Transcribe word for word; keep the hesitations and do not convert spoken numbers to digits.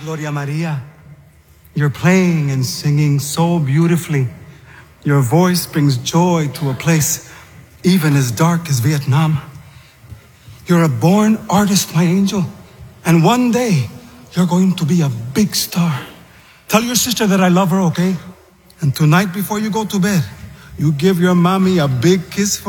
Gloria Maria. You're playing and singing so beautifully. Your voice brings joy to a place even as dark as Vietnam. You're a born artist, my angel. And one day, you're going to be a big star. Tell your sister that I love her, okay? And tonight before you go to bed, you give your mommy a big kiss for